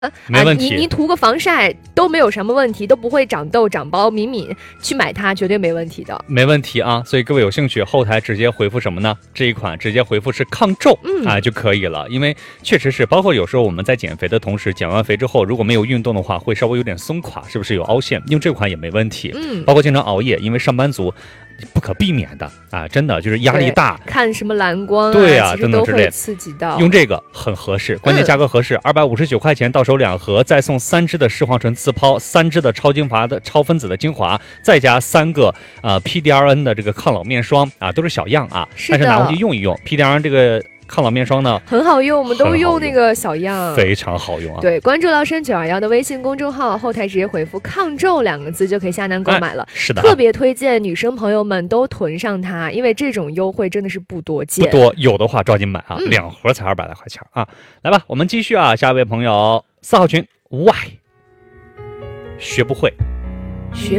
没问题。 你涂个防晒都没有什么问题，都不会长痘长包，敏敏去买它绝对没问题的。 没问题啊，所以各位有兴趣，后台直接回复什么呢？这一款直接回复是抗皱就可以了。因为确实是，包括有时候我们在减肥的同时，减完肥之后如果没有运动的话，会稍微有点松垮，是不是有凹陷？用这款也没问题。包括经常熬夜，因为上班族不可避免的啊，真的就是压力大， 看什么蓝光对啊， 其实都会刺激到。 用这个很合适，关键价格合适，259块钱到手2盒，再送3支的视黄醇自抛，3支的超精华的超分子的精华，再加3个PDRN 的这个抗老面霜啊，都是小样啊，但是拿回去用一用 ，PDRN 这个抗老面霜呢很好用，我们都用那个小样， 非常好用啊。 对，关注老沈921的微信公众号，后台直接回复抗皱2个字就可以下单购买了。 是的， 特别推荐女生朋友们都囤上它，因为这种优惠真的是不多见， 不多，有的话抓紧买啊，2盒才200来块钱啊。来吧，我们继续啊，下一位朋友4号群 Y 学不会。 学